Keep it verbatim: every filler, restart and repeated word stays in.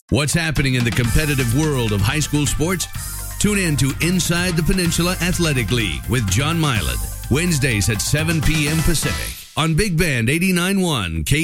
What's happening in the competitive world of high school sports? Tune in to Inside the Peninsula Athletic League with John Milan, Wednesdays at seven p.m. Pacific on Big Band eighty-nine point one K